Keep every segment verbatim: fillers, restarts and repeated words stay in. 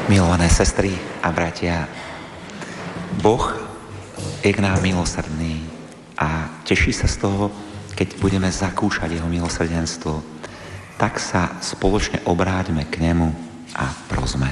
Milované sestry a bratia, Boh je k nám milosrdný a teší sa z toho, keď budeme zakúšať jeho milosrdenstvo. Tak sa spoločne obráťme k nemu a prosme.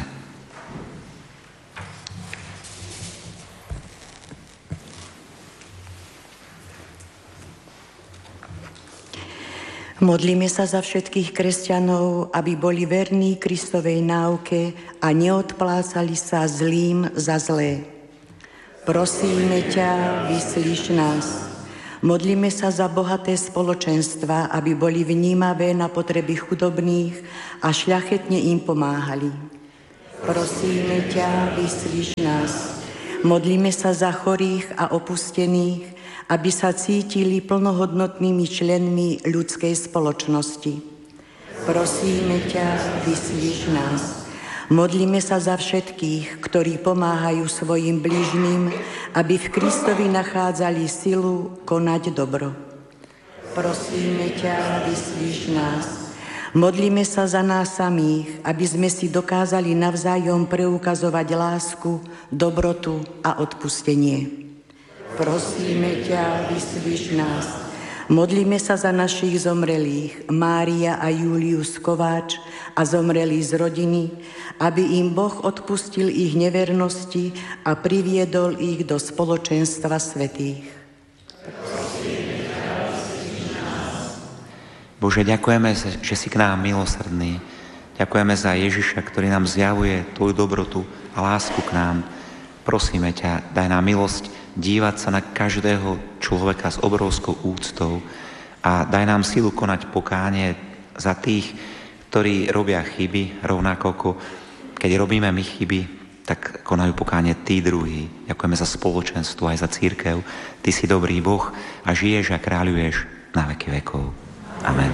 Modlíme sa za všetkých kresťanov, aby boli verní Kristovej náuke a neodplácali sa zlým za zlé. Prosíme ťa, vyslíš nás. Modlíme sa za bohaté spoločenstva, aby boli vnímavé na potreby chudobných a šľachetne im pomáhali. Prosíme ťa, vyslíš nás. Modlíme sa za chorých a opustených, aby sa cítili plnohodnotnými členmi ľudskej spoločnosti. Prosíme ťa, vyslíš nás. Modlíme sa za všetkých, ktorí pomáhajú svojim bližným, aby v Kristovi nachádzali silu konať dobro. Prosíme ťa, vyslíš nás. Modlíme sa za nás samých, aby sme si dokázali navzájom preukazovať lásku, dobrotu a odpustenie. Prosíme ťa, vyslíš nás. Modlíme sa za našich zomrelých, Mária a Julius Kováč a zomrelí z rodiny, aby im Boh odpustil ich nevernosti a priviedol ich do spoločenstva svätých. Bože, ďakujeme, že si k nám milosrdný. Ďakujeme za Ježiša, ktorý nám zjavuje tvoju dobrotu a lásku k nám. Prosíme ťa, daj nám milosť dívať sa na každého človeka s obrovskou úctou a daj nám silu konať pokánie za tých, ktorí robia chyby, rovnako ako keď robíme my chyby, tak konajú pokánie tí druhí. Ďakujeme za spoločenstvo, aj za cirkev. Ty si dobrý Boh a žiješ a kráľuješ na veky vekov. Amen.